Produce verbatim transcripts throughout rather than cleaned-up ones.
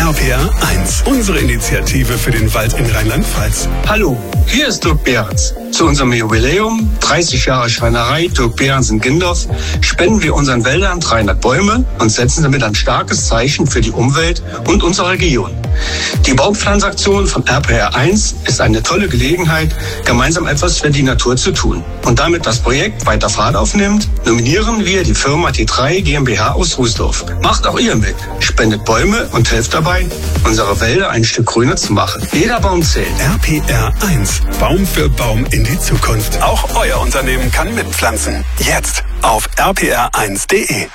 R P R eins, unsere Initiative für den Wald in Rheinland-Pfalz. Hallo, hier ist Dirk Behrens. Zu unserem Jubiläum, dreißig Jahre Schreinerei Dirk Behrens in Gindorf, spenden wir unseren Wäldern dreihundert Bäume und setzen damit ein starkes Zeichen für die Umwelt und unsere Region. Die Baumpflanzaktion von R P R eins ist eine tolle Gelegenheit, gemeinsam etwas für die Natur zu tun. Und damit das Projekt weiter Fahrt aufnimmt, nominieren wir die Firma T drei GmbH aus Rußdorf. Macht auch ihr mit. Spendet Bäume und helft dabei, unsere Wälder ein Stück grüner zu machen. Jeder Baum zählt. R P R eins. Baum für Baum in die Zukunft. Auch euer Unternehmen kann mitpflanzen. Jetzt auf r p r eins punkt d e.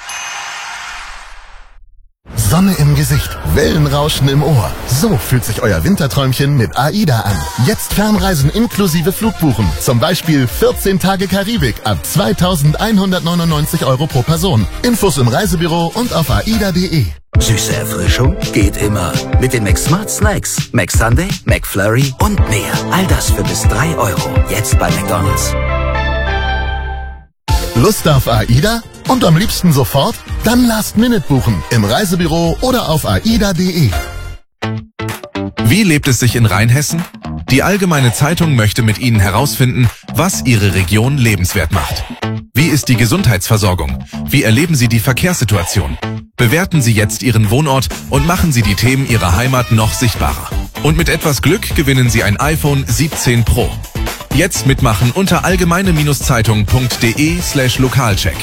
Sonne im Gesicht, Wellenrauschen im Ohr. So fühlt sich euer Winterträumchen mit AIDA an. Jetzt Fernreisen inklusive Flugbuchen. Zum Beispiel vierzehn Tage Karibik ab zweitausendeinhundertneunundneunzig Euro pro Person. Infos im Reisebüro und auf aida punkt d e. Süße Erfrischung geht immer. Mit den Mac Smart Snacks. Mac Sunday, Mac Flurry und mehr. All das für bis drei Euro. Jetzt bei McDonald's. Lust auf AIDA? Und am liebsten sofort? Dann Last Minute buchen. Im Reisebüro oder auf aida punkt d e. Wie lebt es sich in Rheinhessen? Die Allgemeine Zeitung möchte mit Ihnen herausfinden, was Ihre Region lebenswert macht. Wie ist die Gesundheitsversorgung? Wie erleben Sie die Verkehrssituation? Bewerten Sie jetzt Ihren Wohnort und machen Sie die Themen Ihrer Heimat noch sichtbarer. Und mit etwas Glück gewinnen Sie ein iPhone siebzehn Pro. Jetzt mitmachen unter allgemeine-zeitung punkt de slash lokalcheck.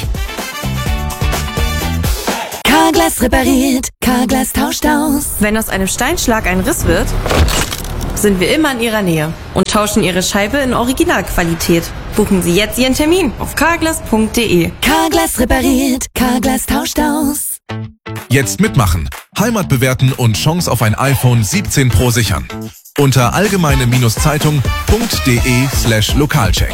Carglass repariert, Carglass tauscht aus. Wenn aus einem Steinschlag ein Riss wird, sind wir immer in Ihrer Nähe und tauschen Ihre Scheibe in Originalqualität. Buchen Sie jetzt Ihren Termin auf carglass punkt de. Carglass repariert, Carglass tauscht aus. Jetzt mitmachen, Heimat bewerten und Chance auf ein iPhone siebzehn Pro sichern. Unter allgemeine-zeitung punkt de slash lokalcheck.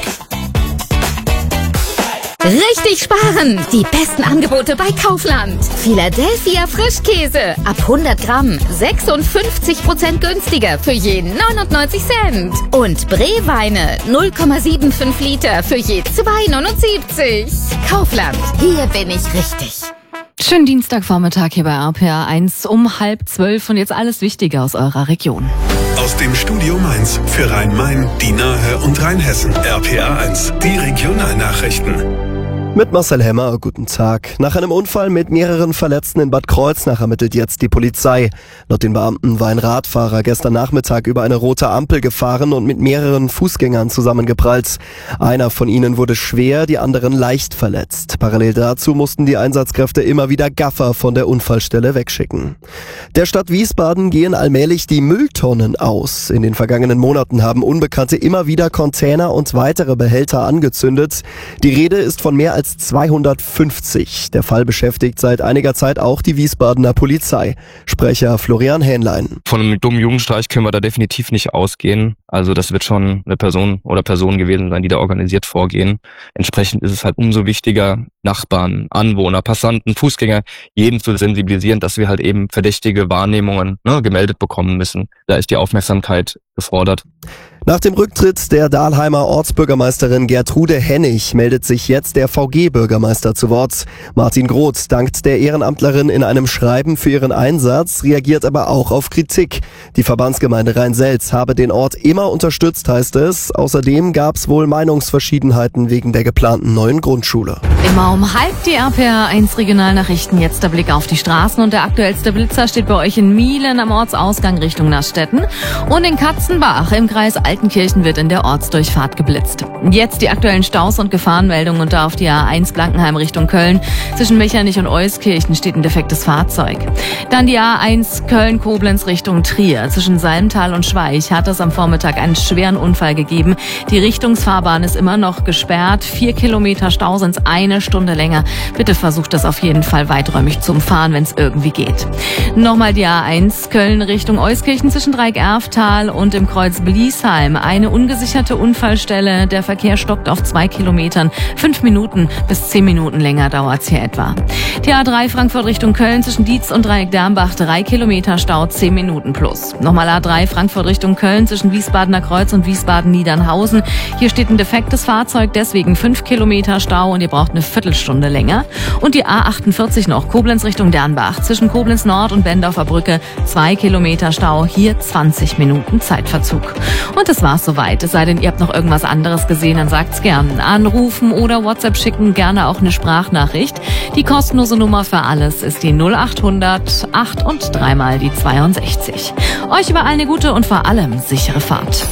Richtig sparen! Die besten Angebote bei Kaufland. Philadelphia Frischkäse ab hundert Gramm sechsundfünfzig Prozent günstiger für je neunundneunzig Cent. Und Bree-Weine null Komma fünfundsiebzig Liter für je zwei neunundsiebzig. Kaufland, hier bin ich richtig. Schönen Dienstagvormittag hier bei R P R eins um halb zwölf und jetzt alles Wichtige aus eurer Region. Aus dem Studio Mainz für Rhein-Main, die Nahe und Rheinhessen. R P R eins, die Regionalnachrichten. Mit Marcel Hemmer, guten Tag. Nach einem Unfall mit mehreren Verletzten in Bad Kreuznach ermittelt jetzt die Polizei. Laut den Beamten war ein Radfahrer gestern Nachmittag über eine rote Ampel gefahren und mit mehreren Fußgängern zusammengeprallt. Einer von ihnen wurde schwer, die anderen leicht verletzt. Parallel dazu mussten die Einsatzkräfte immer wieder Gaffer von der Unfallstelle wegschicken. Der Stadt Wiesbaden gehen allmählich die Mülltonnen aus. In den vergangenen Monaten haben Unbekannte immer wieder Container und weitere Behälter angezündet. Die Rede ist von mehr als zweihundertfünfzig. Der Fall beschäftigt seit einiger Zeit auch die Wiesbadener Polizei. Sprecher Florian Hähnlein. Von einem dummen Jugendstreich können wir da definitiv nicht ausgehen. Also das wird schon eine Person oder Personen gewesen sein, die da organisiert vorgehen. Entsprechend ist es halt umso wichtiger, Nachbarn, Anwohner, Passanten, Fußgänger, jeden zu sensibilisieren, dass wir halt eben verdächtige Wahrnehmungen ne, gemeldet bekommen müssen. Da ist die Aufmerksamkeit gefordert. Nach dem Rücktritt der Dahlheimer Ortsbürgermeisterin Gertrude Hennig meldet sich jetzt der V G-Bürgermeister zu Wort. Martin Groth dankt der Ehrenamtlerin in einem Schreiben für ihren Einsatz, reagiert aber auch auf Kritik. Die Verbandsgemeinde Rhein-Selz habe den Ort immer unterstützt, heißt es. Außerdem gab es wohl Meinungsverschiedenheiten wegen der geplanten neuen Grundschule. Immer um halb die R P R eins Regionalnachrichten. Jetzt der Blick auf die Straßen und der aktuellste Blitzer steht bei euch in Mielen am Ortsausgang Richtung Nastetten und in Katzenbach im Kreis Altenkirchen wird in der Ortsdurchfahrt geblitzt. Jetzt die aktuellen Staus und Gefahrenmeldungen und da auf die A eins Blankenheim Richtung Köln. Zwischen Mechernich und Euskirchen steht ein defektes Fahrzeug. Dann die A eins Köln-Koblenz Richtung Trier. Zwischen Salmtal und Schweich hat es am Vormittag einen schweren Unfall gegeben. Die Richtungsfahrbahn ist immer noch gesperrt. Vier Kilometer Stau sind eine Stunde länger. Bitte versucht das auf jeden Fall weiträumig zu umfahren, wenn es irgendwie geht. Nochmal die A eins Köln Richtung Euskirchen zwischen Dreieck-Erftal und im Kreuz Bliesheim. Hildesheim eine ungesicherte Unfallstelle. Der Verkehr stockt auf zwei Kilometern. Fünf Minuten bis zehn Minuten länger dauert's hier etwa. Die A drei Frankfurt Richtung Köln zwischen Dietz und Dreieck-Dermbach. Drei Kilometer Stau, zehn Minuten plus. Nochmal A drei Frankfurt Richtung Köln zwischen Wiesbadener Kreuz und Wiesbaden-Niedernhausen. Hier steht ein defektes Fahrzeug, deswegen fünf Kilometer Stau und ihr braucht eine Viertelstunde länger. Und die A achtundvierzig noch, Koblenz Richtung Dernbach. Zwischen Koblenz Nord und Bendorfer Brücke zwei Kilometer Stau, hier zwanzig Minuten Zeitverzug. Und das war's soweit. Es sei denn, ihr habt noch irgendwas anderes gesehen, dann sagt's gern. Anrufen oder WhatsApp schicken, gerne auch eine Sprachnachricht. Die kostenlose Nummer für alles ist die null achthundert acht und dreimal die zweiundsechzig. Euch überall eine gute und vor allem sichere Fahrt.